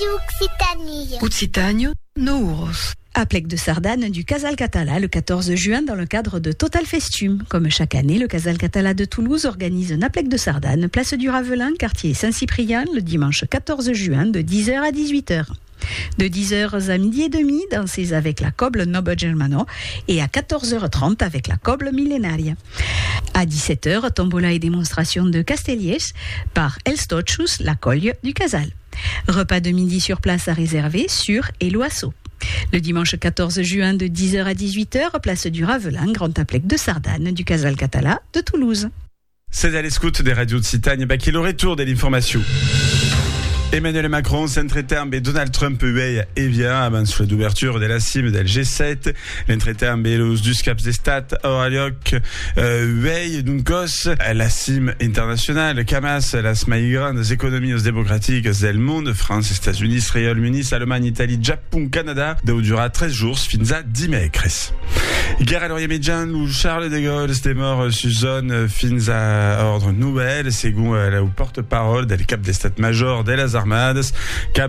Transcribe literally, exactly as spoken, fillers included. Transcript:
Radio Occitanie. Occitanie, Nouros. Aplec de Sardane du Casal Català le quatorze juin dans le cadre de Total Festum. Comme chaque année, le Casal Català de Toulouse organise un Aplec de Sardane, place du Ravelin, quartier Saint-Cyprien, le dimanche quatorze juin de dix heures à dix-huit heures. De dix heures à midi et demi, dansez avec la Coble Noble Germano et à quatorze heures trente avec la Coble Millenaria. À dix-sept heures, tombola et démonstration de Castelliers par El Stochus, la Colle du Casal. Repas de midi sur place à réserver sur Eloasso. Le dimanche quatorze juin de dix heures à dix-huit heures, place du Ravelin, Grand Aplec de Sardane du Casal Català de Toulouse. C'est à l'écoute des radios de Citagne, bah, qui est le retour de l'information. Emmanuel Macron s'entretient et Donald Trump uei et vient abans la d'ouverture de la cime del G sept. L'entretien et los dus caps d'estat aura lieu uei d'uncos la cime internationale camas las mai grandes économies démocratiques del monde, France, États-Unis, Israël, Unis, Allemagne, Italie, Japon, Canada, d'où durera treize jours fins a dimecres. Guerre à l'Orient Médian où Charles de Gaulle est mort sur zone fins à ordre nouvelle, según le porte-parole del cap d'estat major de las armadas, cap